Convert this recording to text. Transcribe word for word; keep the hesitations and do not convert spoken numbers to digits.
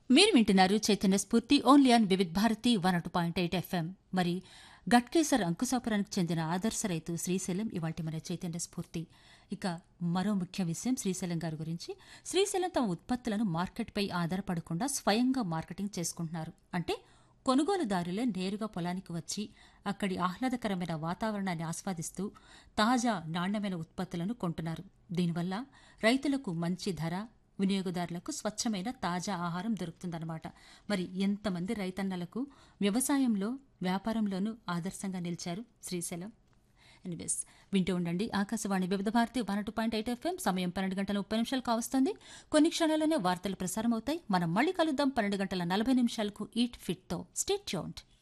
మీరు వింటున్నారు చైతన్య స్ఫూర్తి only on Vividh Bharati one two point eight FM. మరి గట్కేసర్ అంకుశాపురానికి చెందిన ఆదర్శ రైతు శ్రీశైలం ఇవాటి మన చైతన్య స్ఫూర్తి. ఇక మరో ముఖ్య విషయం శ్రీశైలం గారి గురించి. శ్రీశైలం తమ ఉత్పత్తులను మార్కెట్పై ఆధారపడకుండా స్వయంగా మార్కెటింగ్ చేసుకుంటున్నారు. అంటే కొనుగోలుదారులే నేరుగా పొలానికి వచ్చి అక్కడి ఆహ్లాదకరమైన వాతావరణాన్ని ఆస్వాదిస్తూ తాజా నాణ్యమైన ఉత్పత్తులను కొంటున్నారు. దీనివల్ల రైతులకు మంచి ధర, వినియోగదారులకు స్వచ్ఛమైన తాజా ఆహారం దొరుకుతుందన్నమాట. మరి ఎంతమంది రైతన్నలకు వ్యవసాయంలో, వ్యాపారంలోనూ ఆదర్శంగా నిలిచారు శ్రీశైలం. ఎనీవేస్ వింటూ ఉండండి ఆకాశవాణి వివిధ Bharati one two point eight FM. సమయం పన్నెండు గంటల ముప్పై నిమిషాలు కావస్తుంది. కొన్ని క్షణాల్లోనే వార్తలు ప్రసారం అవుతాయి. మనం మళ్ళీ కలుద్దాం పన్నెండు గంటల నలభై నిమిషాలకు ఈట్ ఫిట్ తో. Stay tuned.